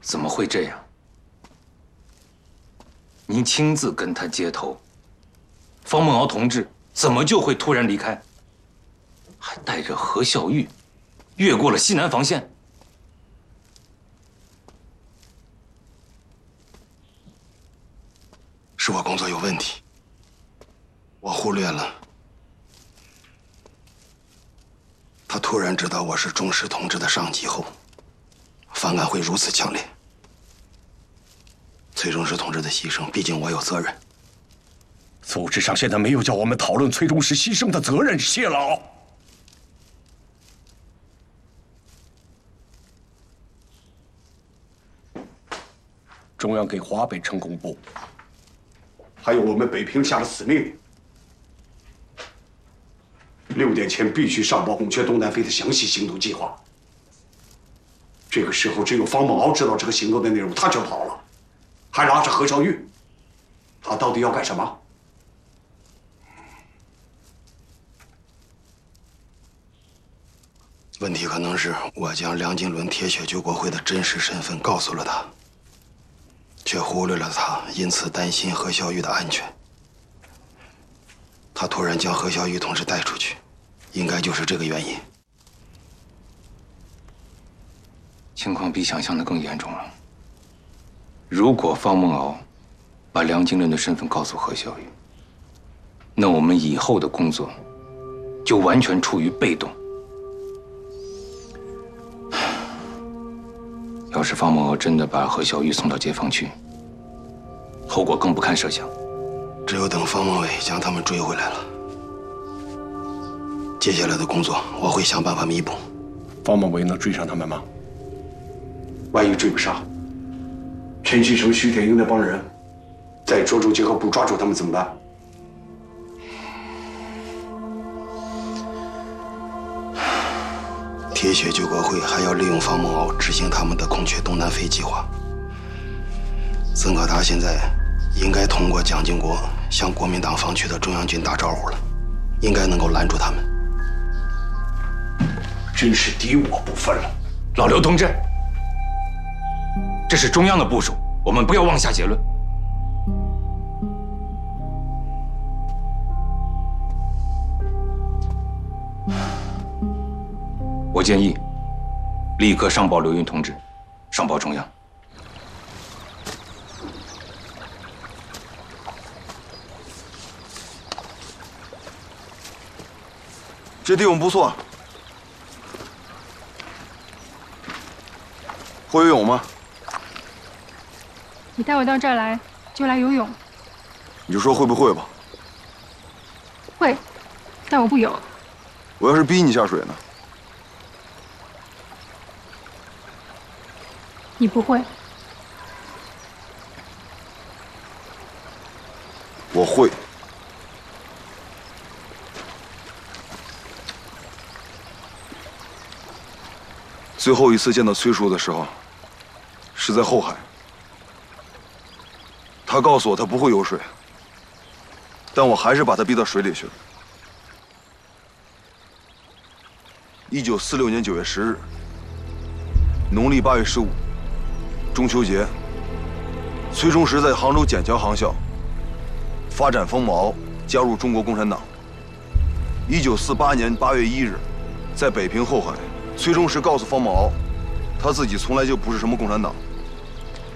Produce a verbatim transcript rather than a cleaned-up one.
怎么会这样？您亲自跟他接头，方梦敖同志怎么就会突然离开？还带着何孝玉，越过了西南防线。 是我工作有问题，我忽略了他突然知道我是钟氏同志的上级后，反感会如此强烈。崔钟氏同志的牺牲，毕竟我有责任。 组织上现在没有叫我们讨论崔钟氏牺牲的责任，谢老。中央给华北城公布， 还有我们北平下的死命令，六点前必须上报孔雀东南飞的详细行动计划。这个时候，只有方梦敖知道这个行动的内容，他就跑了，还拉着何孝玉，他到底要干什么？ 问题可能是我将梁经纶铁血救国会的真实身份告诉了他，却忽略了他因此担心何孝玉的安全。他突然将何孝玉同志带出去，应该就是这个原因。 情况比想象的更严重了。如果方梦敖把梁经纶的身份告诉何孝玉，那我们以后的工作就完全处于被动。要是方梦敖真的把何孝玉送到解放区，后果更不堪设想。 只有等方孟伟将他们追回来了，接下来的工作我会想办法弥补。 方孟伟能追上他们吗？ 万一追不上，陈锡成、徐铁英那帮人在涿州结合部抓住他们怎么办？ 铁血救国会还要利用方孟敖执行他们的孔雀东南飞计划。曾可达现在应该通过蒋经国向国民党防区的中央军打招呼了，应该能够拦住他们。 真是敌我不分了。 老刘同志，这是中央的部署，我们不要妄下结论。我建议立刻上报刘云同志，上报中央。 这地方不错，会游泳吗？ 你带我到这儿来，就来游泳。 你就说会不会吧。 会，但我不游。 我要是逼你下水呢？ 你不会。 我会。最后一次见到崔叔的时候，是在后海。他告诉我他不会游水，但我还是把他逼到水里去了。一九四六年九月十日，农历八月十五，中秋节，崔中实在杭州笕桥航校发展方孟敖加入中国共产党。一九四八年八月一日，在北平后海，崔中实告诉方孟敖，他自己从来就不是什么共产党。